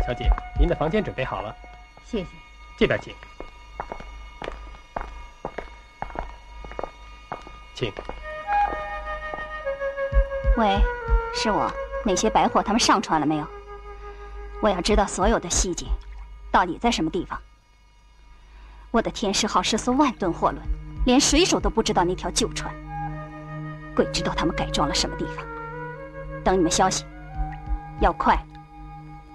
小姐，您的房间准备好了。 谢谢。 这边请。请。 喂，是我。那些白货他们上船了没有？我要知道所有的细节，到底在什么地方。我的天狮号是艘万吨货轮，连水手都不知道那条旧船，鬼知道他们改装了什么地方。等你们消息，要快。